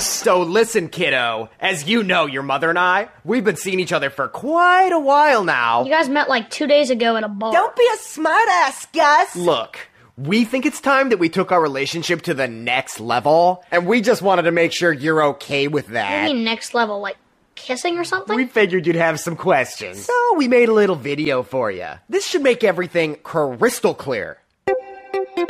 Gus. So listen, kiddo, as you know, your mother and I, we've been seeing each other for quite a while now. You guys met like 2 days ago at a bar. Don't be a smartass, Gus. Look, we think it's time that we took our relationship to the next level, and we just wanted to make sure you're okay with What that. do you mean next level? Like kissing or something? We figured you'd have some questions. So we made a little video for you. This should make everything crystal clear.